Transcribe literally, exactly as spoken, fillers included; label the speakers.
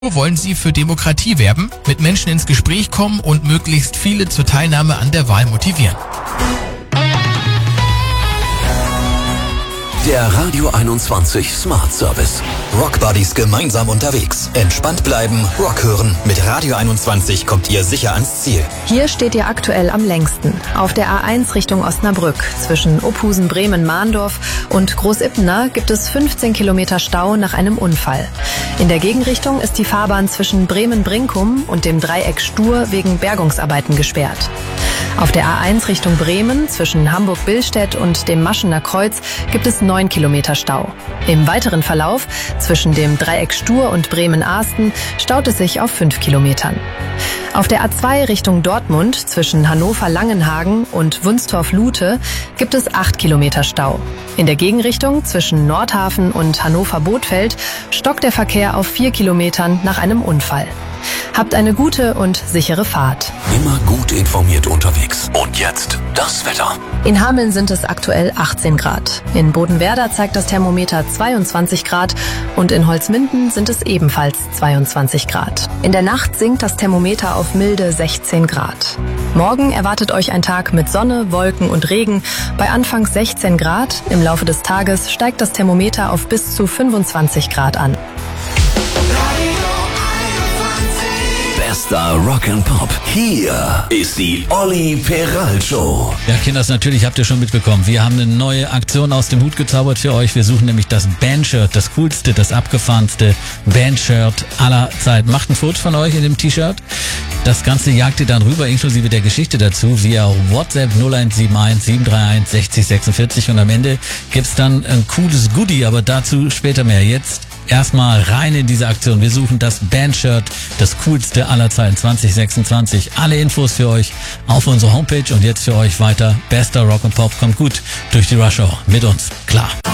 Speaker 1: wollen sie für Demokratie werben, mit Menschen ins Gespräch kommen und möglichst viele zur Teilnahme an der Wahl motivieren.
Speaker 2: Der Radio einundzwanzig Smart Service. Rock Buddies gemeinsam unterwegs. Entspannt bleiben, Rock hören. Mit Radio einundzwanzig kommt ihr sicher ans Ziel.
Speaker 3: Hier steht ihr aktuell am längsten. Auf der A eins Richtung Osnabrück. Zwischen Ophusen, Bremen, Mahndorf und Großippener gibt es fünfzehn Kilometer Stau nach einem Unfall. In der Gegenrichtung ist die Fahrbahn zwischen Bremen-Brinkum und dem Dreieck Stur wegen Bergungsarbeiten gesperrt. Auf der A eins Richtung Bremen zwischen Hamburg-Billstedt und dem Maschener Kreuz gibt es neun Kilometer Stau. Im weiteren Verlauf zwischen dem Dreieck Stur und Bremen-Ahsten staut es sich auf fünf Kilometern. Auf der A zwei Richtung Dortmund zwischen Hannover-Langenhagen und Wunstorf-Lute gibt es acht Kilometer Stau. In der Gegenrichtung zwischen Nordhafen und Hannover-Bothfeld stockt der Verkehr auf vier Kilometern nach einem Unfall. Habt eine gute und sichere Fahrt.
Speaker 2: Immer gut informiert unterwegs. Und jetzt das Wetter.
Speaker 3: In Hameln sind es aktuell achtzehn Grad. In Bodenwerder zeigt das Thermometer zweiundzwanzig Grad und in Holzminden sind es ebenfalls zweiundzwanzig Grad. In der Nacht sinkt das Thermometer auf milde sechzehn Grad. Morgen erwartet euch ein Tag mit Sonne, Wolken und Regen bei anfangs sechzehn Grad. Im Laufe des Tages steigt das Thermometer auf bis zu fünfundzwanzig Grad an.
Speaker 2: Bester Rock and Pop. Hier ist die Olli Peral Show.
Speaker 4: Ja, Kinders, natürlich habt ihr schon mitbekommen. Wir haben eine neue Aktion aus dem Hut gezaubert für euch. Wir suchen nämlich das Bandshirt, das coolste, das abgefahrenste Bandshirt aller Zeiten. Macht ein Foto von euch in dem T-Shirt. Das Ganze jagt ihr dann rüber, inklusive der Geschichte dazu, via WhatsApp null eins sieben eins sieben drei eins sechzig sechsundvierzig. Und am Ende gibt's dann ein cooles Goodie, aber dazu später mehr. Jetzt erstmal rein in diese Aktion. Wir suchen das Bandshirt, das coolste aller Zeiten zwanzig sechsundzwanzig. Alle Infos für euch auf unserer Homepage und jetzt für euch weiter. Bester Rock and Pop kommt gut durch die Rush Hour mit uns. Klar.